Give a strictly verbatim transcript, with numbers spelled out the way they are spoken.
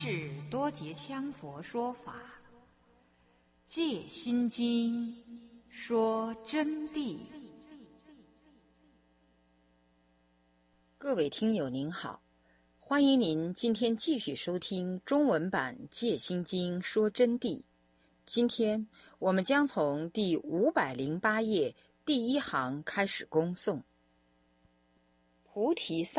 是多杰羌佛说法，戒心经说真谛。 各位听友您好，欢迎您今天继续收听中文版《戒心经说真谛》。今天我们将从第五百零八页第一行开始恭诵。菩提萨